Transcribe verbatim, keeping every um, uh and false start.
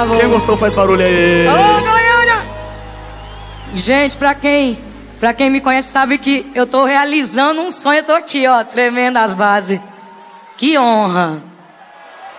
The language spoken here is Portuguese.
bravo. Quem gostou faz barulho aí. Ô, Goiânia! Gente, pra quem, pra quem me conhece sabe que eu tô realizando um sonho. Eu tô aqui, ó, tremendo as bases. Que honra.